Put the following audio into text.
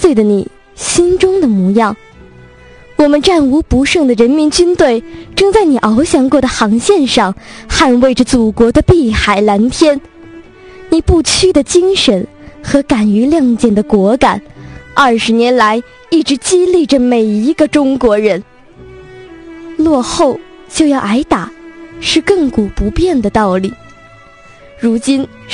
岁的你心中的模样。我们战无不胜的人民军队正在你翱翔过的航线上捍卫着祖国的碧海蓝天。你不屈的精神和敢于亮剑的果敢，20年来一直激励着每一个中国人。落后就要挨打，是亘古不变的道理。如今